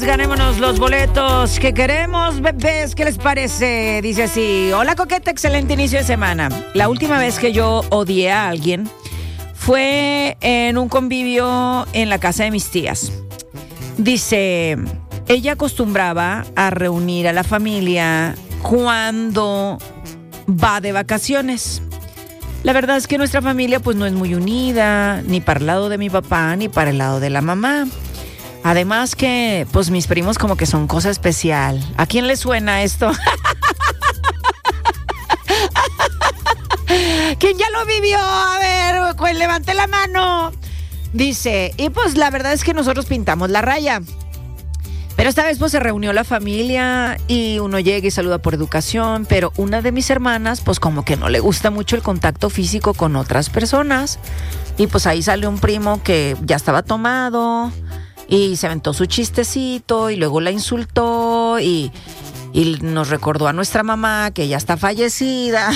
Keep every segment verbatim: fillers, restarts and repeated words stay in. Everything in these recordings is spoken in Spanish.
ganémonos los boletos que queremos, bebés. ¿Qué les parece? Dice así: hola, Coqueta, excelente inicio de semana. La última vez que yo odié a alguien fue en un convivio en la casa de mis tías. Dice, ella acostumbraba a reunir a la familia cuando va de vacaciones. La verdad es que nuestra familia pues no es muy unida, ni para el lado de mi papá, ni para el lado de la mamá. Además que pues mis primos como que son cosa especial. ¿A quién le suena esto? ¿Quién ya lo vivió? A ver, pues levante la mano. Dice, y pues la verdad es que nosotros pintamos la raya. Pero esta vez pues se reunió la familia y uno llega y saluda por educación, pero una de mis hermanas pues como que no le gusta mucho el contacto físico con otras personas. Y pues ahí sale un primo que ya estaba tomado y se aventó su chistecito y luego la insultó y, y nos recordó a nuestra mamá que ya está fallecida.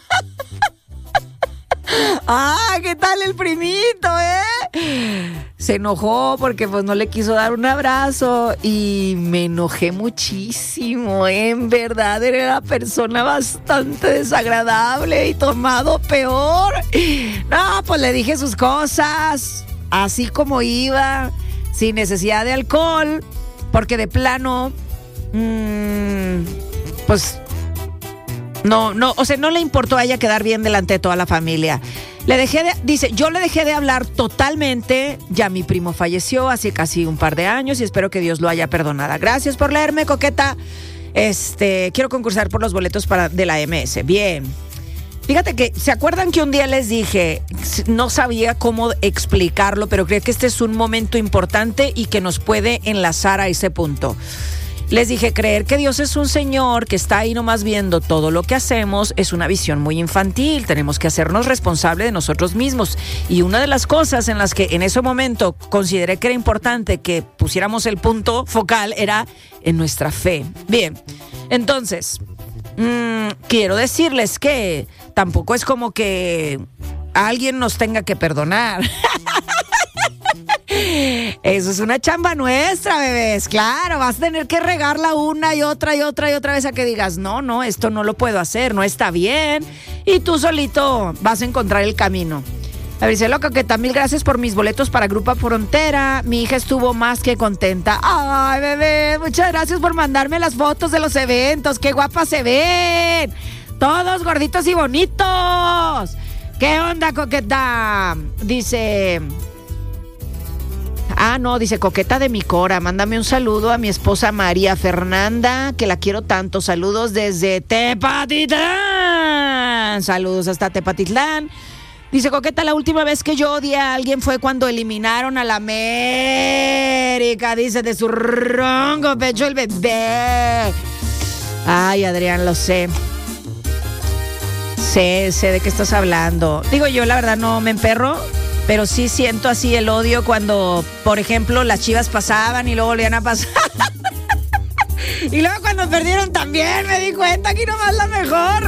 ¡Ah, qué tal el primito, eh! Se enojó porque pues no le quiso dar un abrazo y me enojé muchísimo, ¿eh? En verdad era una persona bastante desagradable y tomado peor. No, pues le dije sus cosas, así como iba, sin necesidad de alcohol, porque de plano, mmm, pues... No, no, o sea, no le importó a ella quedar bien delante de toda la familia. Le dejé de, dice, yo le dejé de hablar totalmente. Ya mi primo falleció hace casi un par de años y espero que Dios lo haya perdonado. Gracias por leerme, Coqueta. Este, quiero concursar por los boletos para, de la M S. Bien. Fíjate que, ¿se acuerdan que un día les dije, no sabía cómo explicarlo, pero creo que este es un momento importante y que nos puede enlazar a ese punto? Les dije, creer que Dios es un señor que está ahí nomás viendo todo lo que hacemos es una visión muy infantil. Tenemos que hacernos responsables de nosotros mismos. Y una de las cosas en las que en ese momento consideré que era importante que pusiéramos el punto focal era en nuestra fe. Bien, entonces, mmm, quiero decirles que tampoco es como que alguien nos tenga que perdonar. Eso es una chamba nuestra, bebés. Claro, vas a tener que regarla una y otra y otra y otra vez a que digas, no, no, esto no lo puedo hacer, no está bien. Y tú solito vas a encontrar el camino. A ver, dice loca, que también gracias por mis boletos para Grupo Frontera. Mi hija estuvo más que contenta. Ay, bebé, muchas gracias por mandarme las fotos de los eventos. Qué guapas se ven. Todos gorditos y bonitos. ¿Qué onda, Coqueta? Dice... Ah, no, dice Coqueta de mi Cora, mándame un saludo a mi esposa María Fernanda, que la quiero tanto. Saludos desde Tepatitlán. Saludos hasta Tepatitlán. Dice Coqueta, la última vez que yo odié a alguien fue cuando eliminaron a la América, dice, de su ronco pecho el bebé. Ay, Adrián, lo sé. Sé, sé de qué estás hablando. Digo, yo la verdad no me emperro, pero sí siento así el odio cuando, por ejemplo, las Chivas pasaban y luego volvían a pasar. Y luego cuando perdieron también me di cuenta que nomás la mejor.